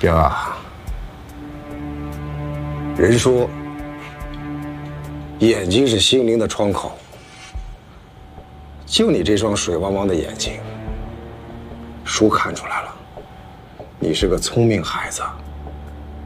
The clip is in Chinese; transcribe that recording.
江啊，人说眼睛是心灵的窗口，就你这双水汪汪的眼睛，叔看出来了，你是个聪明孩子。